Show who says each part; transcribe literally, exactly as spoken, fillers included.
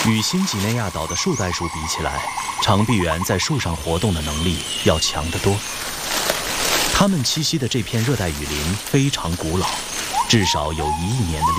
Speaker 1: 与新几内亚岛的树袋鼠比起来，长臂猿在树上活动的能力要强得多。它们栖息的这片热带雨林非常古老，至少有一亿年的